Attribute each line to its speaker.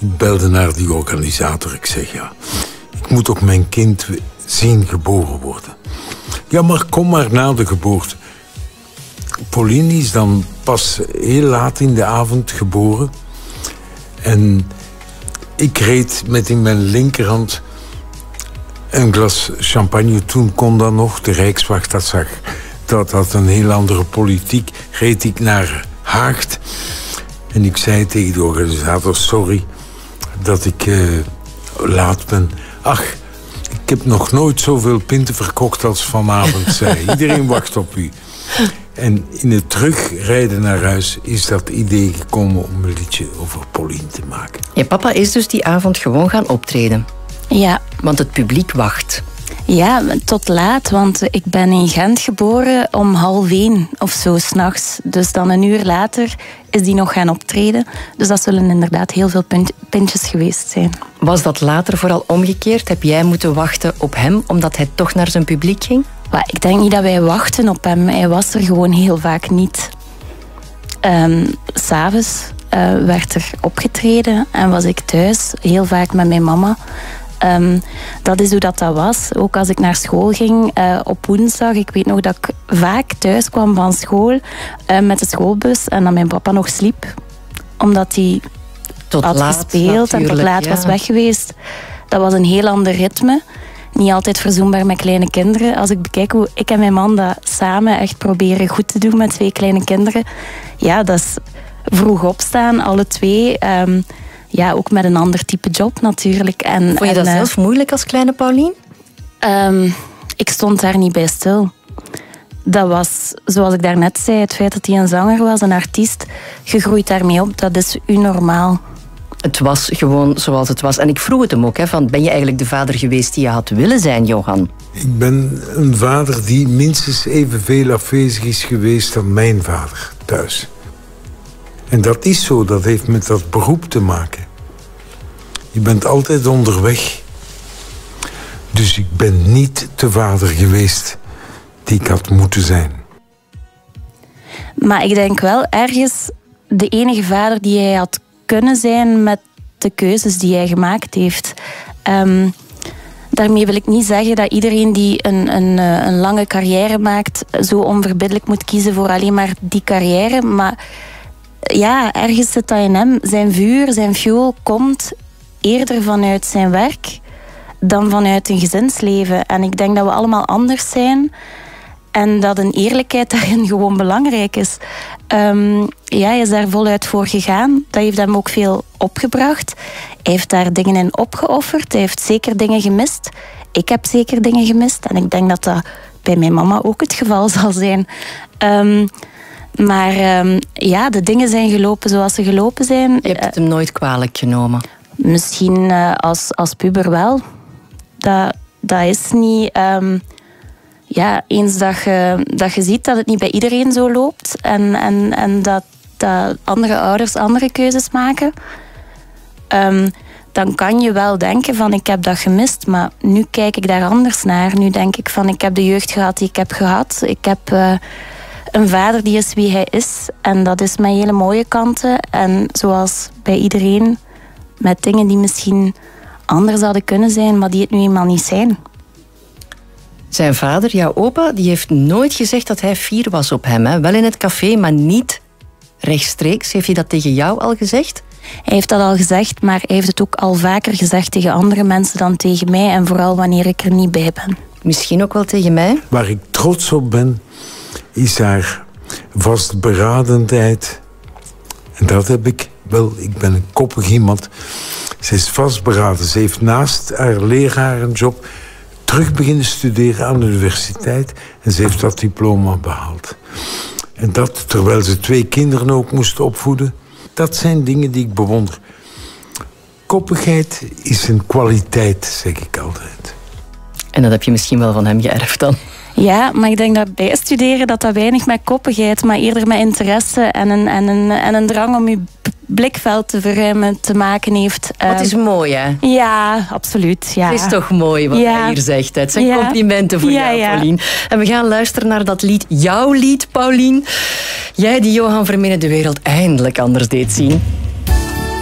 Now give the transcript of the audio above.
Speaker 1: Ik belde naar die organisator. Ik zeg, ja, ik moet ook mijn kind zien geboren worden. Ja, maar kom maar na de geboorte. Pauline is dan pas heel laat in de avond geboren. En ik reed met in mijn linkerhand een glas champagne. Toen kon dat nog. De Rijkswacht dat zag. Dat had een heel andere politiek. Reed ik naar Haagt. En ik zei tegen de organisator, sorry dat ik laat ben. Ach, ik heb nog nooit zoveel pinten verkocht als vanavond, zei. Iedereen wacht op u. En in het terugrijden naar huis is dat idee gekomen om een liedje over Pauline te maken.
Speaker 2: Je papa is dus die avond gewoon gaan optreden?
Speaker 3: Ja.
Speaker 2: Want het publiek wacht.
Speaker 3: Ja, tot laat, want ik ben in Gent geboren om 12:30 of zo 's nachts. Dus dan een uur later is die nog gaan optreden. Dus dat zullen inderdaad heel veel pintjes geweest zijn.
Speaker 2: Was dat later vooral omgekeerd? Heb jij moeten wachten op hem, omdat hij toch naar zijn publiek ging?
Speaker 3: Maar ik denk niet dat wij wachten op hem. Hij was er gewoon heel vaak niet. 's Avonds werd er opgetreden en was ik thuis, heel vaak met mijn mama. Dat is hoe dat was. Ook als ik naar school ging op woensdag. Ik weet nog dat ik vaak thuis kwam van school met de schoolbus en dat mijn papa nog sliep. Omdat hij had gespeeld en tot laat was weg geweest. Dat was een heel ander ritme. Niet altijd verzoenbaar met kleine kinderen. Als ik bekijk hoe ik en mijn man dat samen echt proberen goed te doen met 2 kleine kinderen. Ja, dat is vroeg opstaan, alle 2. Ja, ook met een ander type job natuurlijk.
Speaker 2: Vond je dat zelf moeilijk als kleine Pauline?
Speaker 3: Ik stond daar niet bij stil. Dat was, zoals ik daarnet zei, het feit dat hij een zanger was, een artiest, je groeit daarmee op, dat is u normaal.
Speaker 2: Het was gewoon zoals het was. En ik vroeg het hem ook, van ben je eigenlijk de vader geweest die je had willen zijn, Johan?
Speaker 1: Ik ben een vader die minstens evenveel afwezig is geweest dan mijn vader thuis. En dat is zo, dat heeft met dat beroep te maken. Je bent altijd onderweg. Dus ik ben niet de vader geweest die ik had moeten zijn.
Speaker 3: Maar ik denk wel ergens de enige vader die hij had kunnen zijn met de keuzes die hij gemaakt heeft. Daarmee wil ik niet zeggen dat iedereen die een lange carrière maakt zo onverbiddelijk moet kiezen voor alleen maar die carrière. Maar ja, ergens zit dat in hem. Zijn vuur, zijn fuel komt eerder vanuit zijn werk dan vanuit een gezinsleven. En ik denk dat we allemaal anders zijn en dat een eerlijkheid daarin gewoon belangrijk is. Hij is daar voluit voor gegaan. Dat heeft hem ook veel opgebracht. Hij heeft daar dingen in opgeofferd. Hij heeft zeker dingen gemist. Ik heb zeker dingen gemist. En ik denk dat dat bij mijn mama ook het geval zal zijn. Maar de dingen zijn gelopen zoals ze gelopen zijn.
Speaker 2: Je hebt het hem nooit kwalijk genomen?
Speaker 3: Misschien als puber wel. Dat is niet... eens dat je ziet dat het niet bij iedereen zo loopt. En dat andere ouders andere keuzes maken. Dan kan je wel denken van ik heb dat gemist. Maar nu kijk ik daar anders naar. Nu denk ik van ik heb de jeugd gehad die ik heb gehad. Ik heb... een vader die is wie hij is. En dat is met hele mooie kanten. En zoals bij iedereen, met dingen die misschien anders hadden kunnen zijn, maar die het nu eenmaal niet zijn.
Speaker 2: Zijn vader, jouw opa, die heeft nooit gezegd dat hij fier was op hem. Hè? Wel in het café, maar niet rechtstreeks. Heeft hij dat tegen jou al gezegd?
Speaker 3: Hij heeft dat al gezegd, maar hij heeft het ook al vaker gezegd tegen andere mensen dan tegen mij. En vooral wanneer ik er niet bij ben.
Speaker 2: Misschien ook wel tegen mij?
Speaker 1: Waar ik trots op ben, is haar vastberadenheid. En dat heb ik wel. Ik ben een koppig iemand. Ze is vastberaden. Ze heeft naast haar lerarenjob terug beginnen studeren aan de universiteit. En ze heeft dat diploma behaald. En dat terwijl ze 2 kinderen ook moest opvoeden. Dat zijn dingen die ik bewonder. Koppigheid is een kwaliteit, zeg ik altijd.
Speaker 2: En dat heb je misschien wel van hem geërfd dan?
Speaker 3: Ja, maar ik denk dat bijstuderen dat weinig met koppigheid, maar eerder met interesse en een drang om je blikveld te verruimen te maken heeft.
Speaker 2: Het is mooi, hè?
Speaker 3: Ja, absoluut. Ja.
Speaker 2: Het is toch mooi wat hij hier zegt. Het zijn complimenten voor jou, Pauline. En we gaan luisteren naar dat lied, jouw lied, Pauline. Jij die Johan Verminen de wereld eindelijk anders deed zien.